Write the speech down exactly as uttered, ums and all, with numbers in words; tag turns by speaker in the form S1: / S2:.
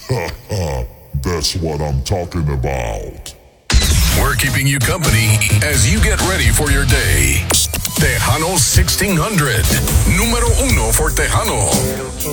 S1: That's what I'm talking about.
S2: We're keeping you company as you get ready for your day. Tejano sixteen hundred, número uno for Tejano.